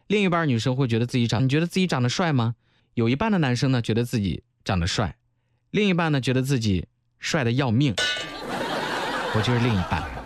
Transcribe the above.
另一半女生会觉得自己你觉得自己长得帅吗？有一半的男生呢觉得自己长得帅，另一半呢觉得自己帅得要命。我就是另一半。